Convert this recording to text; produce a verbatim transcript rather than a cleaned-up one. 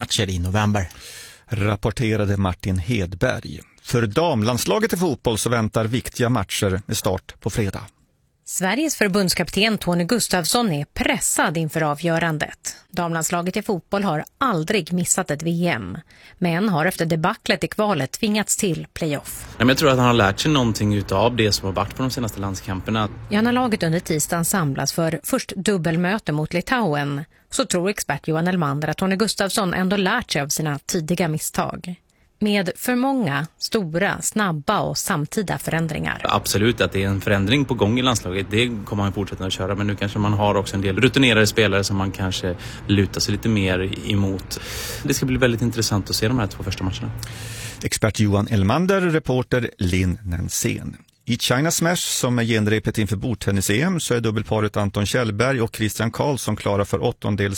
matcher i november. Rapporterade Martin Hedberg. För damlandslaget i fotboll så väntar viktiga matcher med start på fredag. Sveriges förbundskapten Tony Gustafsson är pressad inför avgörandet. Damlandslaget i fotboll har aldrig missat ett V M, men har efter debaclet i kvalet tvingats till playoff. Jag tror att han har lärt sig någonting av det som har varit på de senaste landskamperna. Ja, när laget under tisdagen samlas för först dubbelmöte mot Litauen så tror expert Johan Elmander att Tony Gustafsson ändå lärt sig av sina tidiga misstag. Med för många stora, snabba och samtida förändringar. Absolut att det är en förändring på gång i landslaget. Det kommer man fortsätta att köra. Men nu kanske man har också en del rutinerade spelare som man kanske lutar sig lite mer emot. Det ska bli väldigt intressant att se de här två första matcherna. Expert Johan Elmander, reporter Linn Nensén. I China Smash, som är genrepet inför bordtennis-E M, så är dubbelparet Anton Kjellberg och Christian Karlsson klara för åttondels